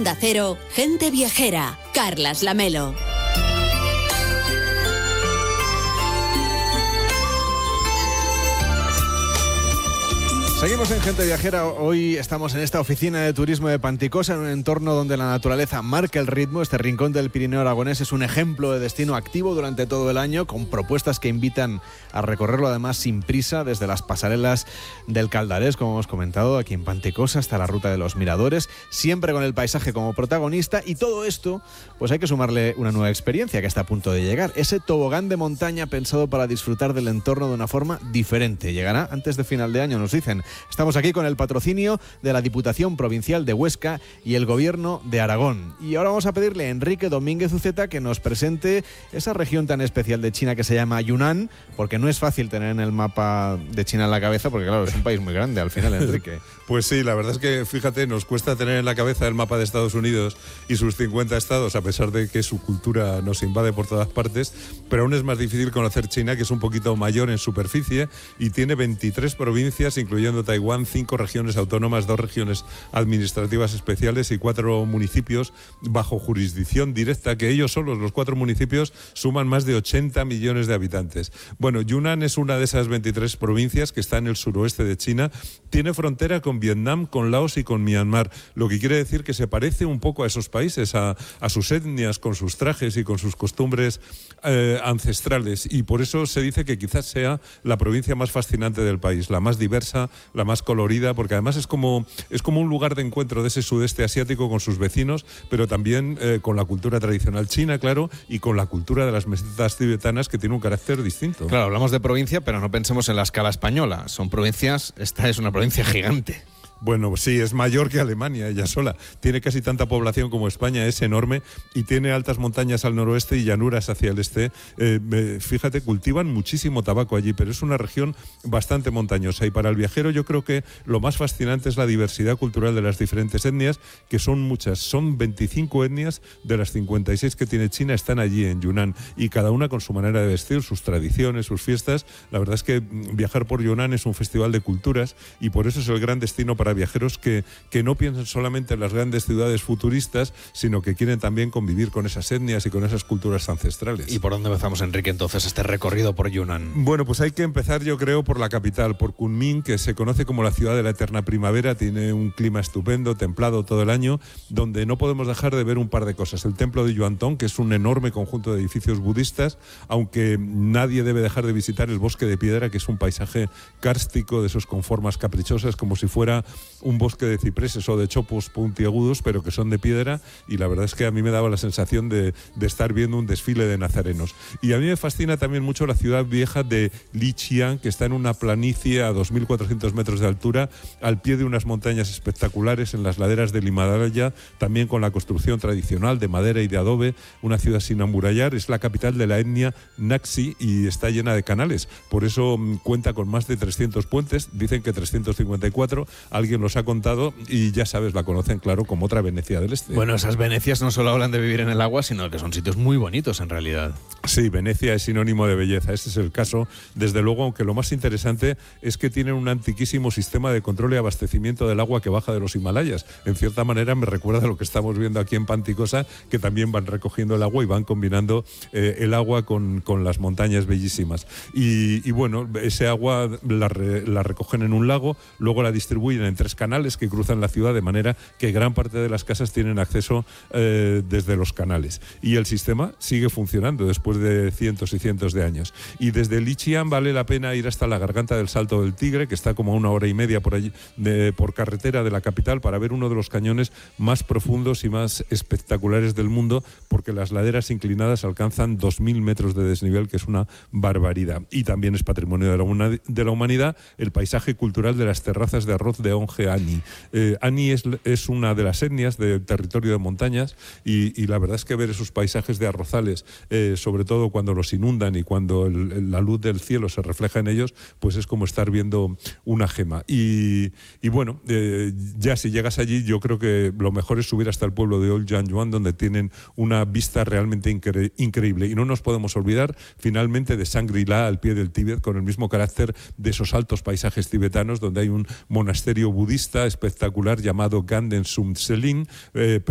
Onda Cero, Gente Viajera, Carlas Lamelo. Seguimos en Gente Viajera. Hoy estamos en esta oficina de turismo de Panticosa, en un entorno donde la naturaleza marca el ritmo. Este rincón del Pirineo aragonés es un ejemplo de destino activo durante todo el año, con propuestas que invitan a recorrerlo además sin prisa, desde las pasarelas del Caldarés, como hemos comentado, aquí en Panticosa, hasta la ruta de los miradores, siempre con el paisaje como protagonista. Y todo esto, pues hay que sumarle una nueva experiencia que está a punto de llegar. Ese tobogán de montaña pensado para disfrutar del entorno de una forma diferente. Llegará antes de final de año, nos dicen. Estamos aquí con el patrocinio de la Diputación Provincial de Huesca y el Gobierno de Aragón. Y ahora vamos a pedirle a Enrique Domínguez Uceta que nos presente esa región tan especial de China que se llama Yunnan, porque no es fácil tener en el mapa de China en la cabeza, porque claro, es un país muy grande al final, Enrique. Pues sí, la verdad es que, fíjate, nos cuesta tener en la cabeza el mapa de Estados Unidos y sus 50 estados, a pesar de que su cultura nos invade por todas partes, pero aún es más difícil conocer China, que es un poquito mayor en superficie y tiene 23 provincias, incluyendo Taiwán, 5 regiones autónomas, 2 regiones administrativas especiales y 4 municipios bajo jurisdicción directa, que ellos solos, los 4 municipios, suman más de 80 millones de habitantes. Bueno, Yunnan es una de esas 23 provincias que está en el suroeste de China, tiene frontera con Vietnam, con Laos y con Myanmar, lo que quiere decir que se parece un poco a esos países, a sus etnias, con sus trajes y con sus costumbres ancestrales, y por eso se dice que quizás sea la provincia más fascinante del país, la más diversa, la más colorida, porque además es como un lugar de encuentro de ese sudeste asiático con sus vecinos, pero también con la cultura tradicional china, claro, y con la cultura de las mesetas tibetanas, que tiene un carácter distinto. Claro, hablamos de provincia, pero no pensemos en la escala española. Son provincias, esta es una provincia gigante. Bueno, sí, es mayor que Alemania ella sola. Tiene casi tanta población como España, es enorme y tiene altas montañas al noroeste y llanuras hacia el este. Fíjate, cultivan muchísimo tabaco allí, pero es una región bastante montañosa. Y para el viajero yo creo que lo más fascinante es la diversidad cultural de las diferentes etnias, que son muchas. Son 25 etnias de las 56 que tiene China, están allí en Yunnan. Y cada una con su manera de vestir, sus tradiciones, sus fiestas. La verdad es que viajar por Yunnan es un festival de culturas y por eso es el gran destino para viajeros que no piensan solamente en las grandes ciudades futuristas, sino que quieren también convivir con esas etnias y con esas culturas ancestrales. ¿Y por dónde empezamos, Enrique, entonces, este recorrido por Yunnan? Bueno, pues hay que empezar, yo creo, por la capital, por Kunming, que se conoce como la ciudad de la eterna primavera. Tiene un clima estupendo, templado todo el año, donde no podemos dejar de ver un par de cosas. El templo de Yuantong, que es un enorme conjunto de edificios budistas, aunque nadie debe dejar de visitar el bosque de piedra, que es un paisaje kárstico, de esos con formas caprichosas, como si fuera un bosque de cipreses o de chopos puntiagudos, pero que son de piedra, y la verdad es que a mí me daba la sensación de estar viendo un desfile de nazarenos. Y a mí me fascina también mucho la ciudad vieja de Lijiang, que está en una planicie a 2.400 metros de altura, al pie de unas montañas espectaculares en las laderas del Himalaya, también con la construcción tradicional de madera y de adobe, una ciudad sin amurallar. Es la capital de la etnia Naxi y está llena de canales, por eso cuenta con más de 300 puentes, dicen que 354, alguien los ha contado y ya sabes, la conocen, claro, como otra Venecia del Este. Bueno, esas Venecias no solo hablan de vivir en el agua, sino que son sitios muy bonitos en realidad. Sí, Venecia es sinónimo de belleza, este es el caso, desde luego, aunque lo más interesante es que tienen un antiquísimo sistema de control y abastecimiento del agua que baja de los Himalayas. En cierta manera me recuerda a lo que estamos viendo aquí en Panticosa, que también van recogiendo el agua y van combinando el agua con las montañas bellísimas. Y bueno, ese agua la recogen en un lago, luego la distribuyen en 3 canales que cruzan la ciudad, de manera que gran parte de las casas tienen acceso desde los canales. Y el sistema sigue funcionando después de cientos y cientos de años. Y desde Lijiang vale la pena ir hasta la garganta del Salto del Tigre, que está como a 1 hora y media por allí, por carretera de la capital, para ver uno de los cañones más profundos y más espectaculares del mundo, porque las laderas inclinadas alcanzan 2.000 metros de desnivel, que es una barbaridad. Y también es patrimonio de la humanidad el paisaje cultural de las terrazas de arroz de Onge Ani. Ani es una de las etnias del territorio de montañas y la verdad es que ver esos paisajes de arrozales, sobre todo cuando los inundan y cuando la luz del cielo se refleja en ellos, pues es como estar viendo una gema. Y bueno, ya si llegas allí, yo creo que lo mejor es subir hasta el pueblo de Old Yanjuan, donde tienen una vista realmente increíble. Y no nos podemos olvidar finalmente de Shangri-La, al pie del Tíbet, con el mismo carácter de esos altos paisajes tibetanos, donde hay un monasterio budista espectacular llamado Ganden Sum Selin,